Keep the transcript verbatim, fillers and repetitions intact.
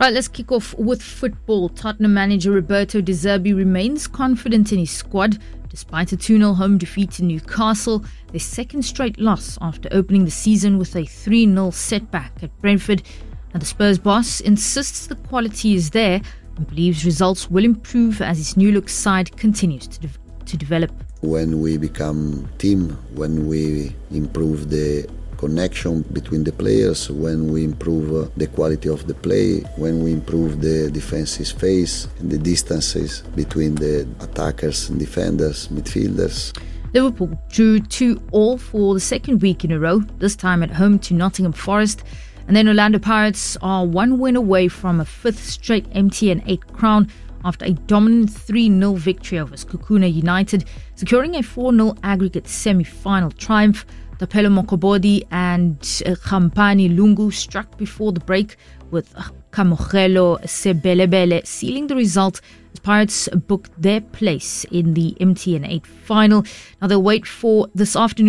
Right, let's kick off with football. Tottenham manager Roberto De Zerbi remains confident in his squad despite a two nil home defeat to Newcastle, their second straight loss after opening the season with a three nil setback at Brentford. And the Spurs boss insists the quality is there and believes results will improve as his new look side continues to, de- to develop. When we become team, when we improve the connection between the players, when we improve uh, the quality of the play, when we improve the defensive phase and the distances between the attackers and defenders, midfielders. Liverpool drew two all for the second week in a row, this time at home to Nottingham Forest. And then Orlando Pirates are one win away from a fifth straight M T N eight crown after a dominant three nil victory over Skukuna United, securing a four nil aggregate semi-final triumph. Tapelo Mokobodi and Khampani Lungu struck before the break, with Kamogelo Sebelebele sealing the result as Pirates booked their place in the M T N eight final. Now they'll wait for this afternoon